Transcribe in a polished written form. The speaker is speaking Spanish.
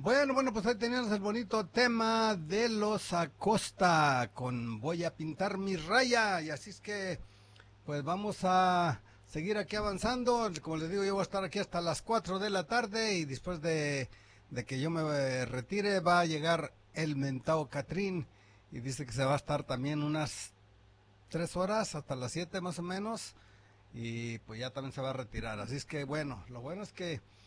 Bueno, pues ahí teníamos el bonito tema de los Acosta con Voy a pintar mi raya. Y así es que, pues vamos a seguir aquí avanzando. Como les digo, yo voy a estar aquí hasta las 4 de la tarde y después de que yo me retire va a llegar el mentao Catrín y dice que se va a estar también unas 3 horas hasta las 7 más o menos y pues ya también se va a retirar. Así es que bueno, lo bueno es que